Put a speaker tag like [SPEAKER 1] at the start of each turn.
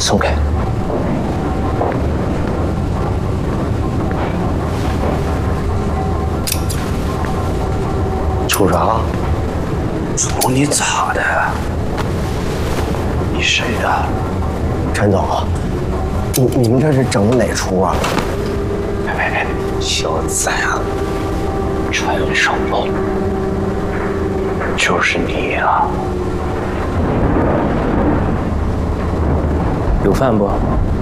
[SPEAKER 1] 松开。处长，
[SPEAKER 2] 处你咋的？你谁呀？
[SPEAKER 1] 陈总，你们这是整的哪出啊？
[SPEAKER 2] 哎，小子呀，传上报，就是你呀！
[SPEAKER 1] 有饭不？